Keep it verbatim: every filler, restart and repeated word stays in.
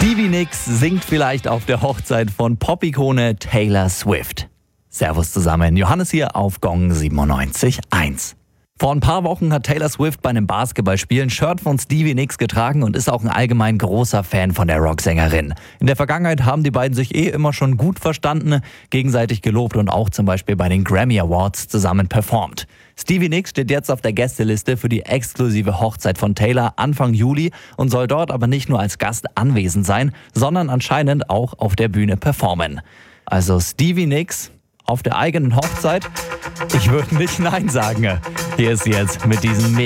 Stevie Nicks singt vielleicht auf der Hochzeit von Pop-Ikone Taylor Swift. Servus zusammen, Johannes hier auf Gong siebenundneunzig Komma eins. Vor ein paar Wochen hat Taylor Swift bei einem Basketballspiel ein Shirt von Stevie Nicks getragen und ist auch ein allgemein großer Fan von der Rocksängerin. In der Vergangenheit haben die beiden sich eh immer schon gut verstanden, gegenseitig gelobt und auch zum Beispiel bei den Grammy Awards zusammen performt. Stevie Nicks steht jetzt auf der Gästeliste für die exklusive Hochzeit von Taylor Anfang Juli und soll dort aber nicht nur als Gast anwesend sein, sondern anscheinend auch auf der Bühne performen. Also Stevie Nicks auf der eigenen Hochzeit? Ich würde nicht Nein sagen. Hier ist sie jetzt mit diesem